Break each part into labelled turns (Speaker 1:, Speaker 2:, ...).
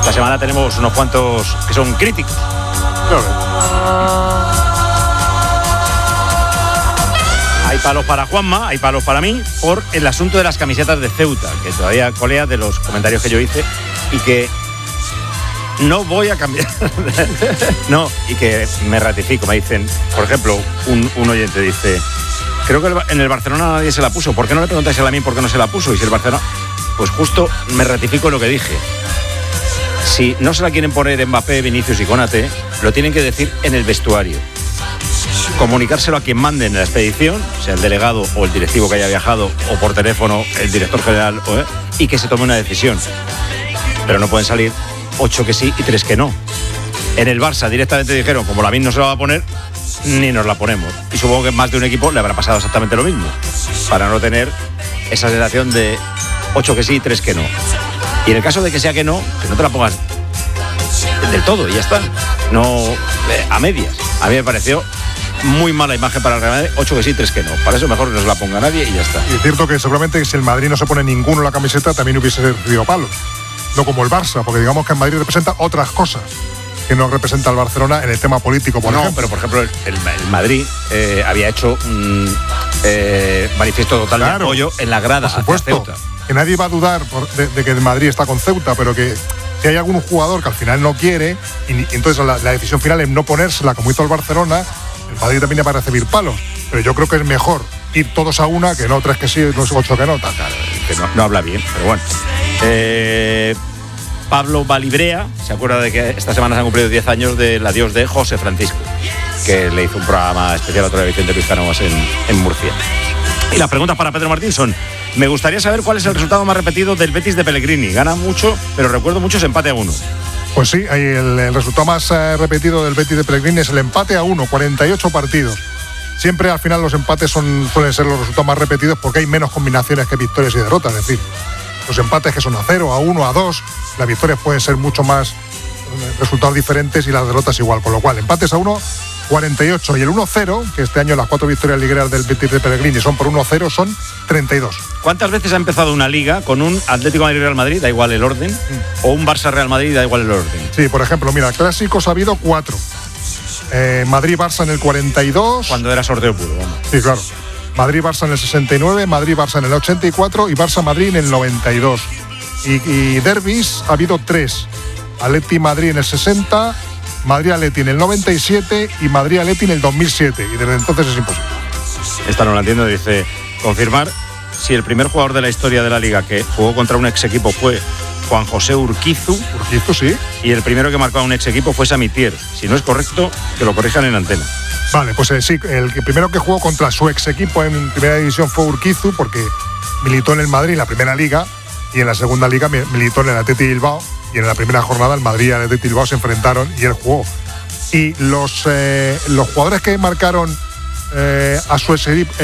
Speaker 1: esta semana tenemos unos cuantos que son críticos. Hay palos para Juanma, hay palos para mí, por el asunto de las camisetas de Ceuta, que todavía colea de los comentarios que yo hice y que no voy a cambiar. No, y que me ratifico. Me dicen, por ejemplo, un oyente dice, creo que en el Barcelona nadie se la puso. ¿Por qué no le preguntáis a mí por qué no se la puso? Y si el Barcelona... Pues justo me ratifico lo que dije. Si no se la quieren poner Mbappé, Vinicius y Konaté, lo tienen que decir en el vestuario. Comunicárselo a quien mande en la expedición, sea el delegado o el directivo que haya viajado, o por teléfono el director general, y que se tome una decisión. Pero no pueden salir 8 que sí y 3 que no. En el Barça directamente dijeron, como Lamine no se la va a poner, ni nos la ponemos. Y supongo que más de un equipo le habrá pasado exactamente lo mismo, para no tener esa sensación de 8 que sí y 3 que no. Y en el caso de que sea que no te la pongas del todo y ya está. No a medias. A mí me pareció muy mala imagen para el Real Madrid, 8 que sí, 3 que no. Para eso mejor no se la ponga nadie y ya está.
Speaker 2: Y es cierto que seguramente si el Madrid no se pone ninguno en la camiseta también hubiese recibido palos. No como el Barça, porque digamos que el Madrid representa otras cosas que no representa el Barcelona en el tema político, por ejemplo.
Speaker 1: Pero por ejemplo el Madrid había hecho un manifiesto total de apoyo en la grada.
Speaker 2: Por supuesto, que nadie va a dudar de que el Madrid está con Ceuta, pero que si hay algún jugador que al final no quiere, y entonces la decisión final es no ponérsela como hizo el Barcelona, el Madrid también va a recibir palos. Pero yo creo que es mejor ir todos a una que no 3 que sí, no 8 que no.
Speaker 1: Claro, que no habla bien, pero bueno. Pablo Balibrea se acuerda de que esta semana se han cumplido 10 años del adiós de José Francisco, que le hizo un programa especial a otra vez Vicente Luis Cánovas en Murcia. Y las preguntas para Pedro Martín son: me gustaría saber cuál es el resultado más repetido del Betis de Pellegrini. Gana mucho, pero recuerdo mucho ese empate a 1.
Speaker 2: Pues sí, el resultado más repetido del Betis de Pellegrini es el empate a 1, 48 partidos. Siempre al final los empates suelen ser los resultados más repetidos porque hay menos combinaciones que victorias y derrotas. Es decir, los empates que son a 0, a 1, a 2, las victorias pueden ser mucho más resultados diferentes y las derrotas igual. Con lo cual, empates a 1, 48. Y el 1-0, que este año las 4 victorias ligueras del Betis de Pellegrini son por 1-0, son 32.
Speaker 1: ¿Cuántas veces ha empezado una liga con un Atlético Madrid-Real Madrid, da igual el orden, o un Barça-Real Madrid, da igual el orden?
Speaker 2: Sí, por ejemplo, mira, clásicos ha habido 4. Madrid-Barça en el 42.
Speaker 1: Cuando era sorteo puro, vamos.
Speaker 2: Sí, claro. Madrid-Barça en el 69, Madrid-Barça en el 84 y Barça-Madrid en el 92. Y derbis ha habido 3. Atleti-Madrid en el 60, Madrid-Atleti en el 97 y Madrid-Atleti en el 2007. Y desde entonces es imposible.
Speaker 1: Esta no la entiendo, dice, confirmar si el primer jugador de la historia de la Liga que jugó contra un ex equipo fue Juan José Urquizu.
Speaker 2: Urquizu, sí.
Speaker 1: Y el primero que marcó a un ex equipo fue Samitier. Si no es correcto, que lo corrijan en antena.
Speaker 2: Vale, pues sí, el primero que jugó contra su ex equipo en primera división fue Urquizu, porque militó en el Madrid en la primera liga y en la segunda liga militó en el Athletic Bilbao, y en la primera jornada el Madrid y el Athletic Bilbao se enfrentaron y él jugó. Y los jugadores que marcaron a su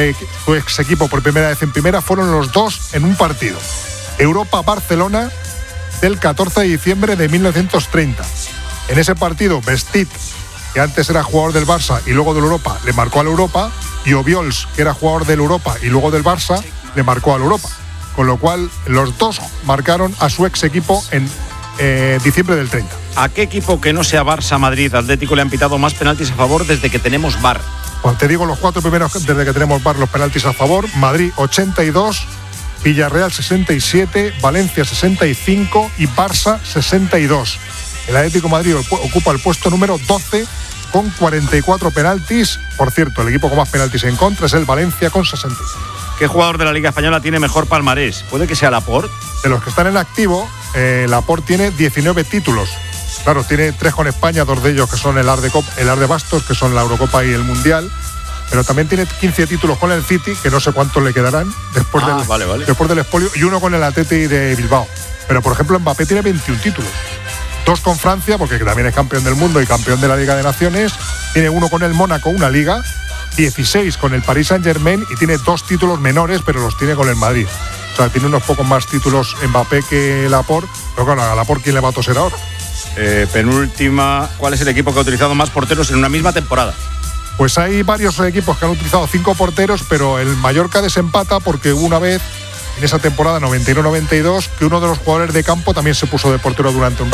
Speaker 2: ex equipo por primera vez en primera fueron los dos en un partido. Europa-Barcelona del 14 de diciembre de 1930. En ese partido, Vestit, que antes era jugador del Barça y luego del Europa, le marcó al Europa, y Obiols, que era jugador del Europa y luego del Barça, le marcó al Europa. Con lo cual, los dos marcaron a su ex equipo en diciembre del 30.
Speaker 1: ¿A qué equipo que no sea Barça, Madrid, Atlético le han pitado más penaltis a favor desde que tenemos VAR?
Speaker 2: Pues te digo los 4 primeros desde que tenemos VAR, los penaltis a favor: Madrid 82, Villarreal 67, Valencia 65 y Barça 62. El Atlético de Madrid ocupa el puesto número 12 con 44 penaltis. Por cierto, el equipo con más penaltis en contra es el Valencia con 60.
Speaker 1: ¿Qué jugador de la Liga Española tiene mejor palmarés? ¿Puede que sea Laporte?
Speaker 2: De los que están en activo, Laporte tiene 19 títulos. Claro, tiene 3 con España, 2 de ellos que son el Ar de Bastos, que son la Eurocopa y el Mundial. Pero también tiene 15 títulos con el City, que no sé cuántos le quedarán después del expolio, y 1 con el Athletic de Bilbao. Pero, por ejemplo, Mbappé tiene 21 títulos. 2 con Francia, porque también es campeón del mundo y campeón de la Liga de Naciones. Tiene 1 con el Mónaco, una liga. 16 con el Paris Saint-Germain y tiene 2 títulos menores, pero los tiene con el Madrid. O sea, tiene unos pocos más títulos Mbappé que Laporte. Pero claro, a Laporte, ¿quién le va a toser ahora?
Speaker 1: Penúltima, ¿cuál es el equipo que ha utilizado más porteros en una misma temporada?
Speaker 2: Pues hay varios equipos que han utilizado 5 porteros, pero el Mallorca desempata porque una vez, en esa temporada 91-92, que uno de los jugadores de campo también se puso de portero durante un rato.